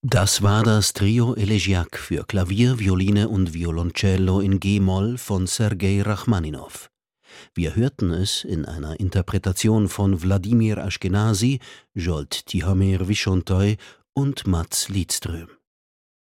Das war das Trio Elegiac für Klavier, Violine und Violoncello in G-Moll von Sergei Rachmaninow. Wir hörten es in einer Interpretation von Wladimir Aschkenasy, Zsolt Tihamér Visontai und Mats Lidström.